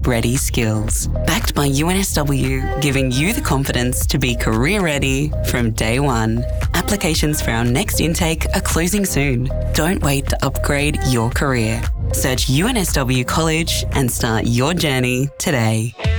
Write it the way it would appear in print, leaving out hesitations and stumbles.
Ready Skills. Backed by UNSW, giving you the confidence to be career ready from day one. Applications for our next intake are closing soon. Don't wait to upgrade your career. Search UNSW College and start your journey today.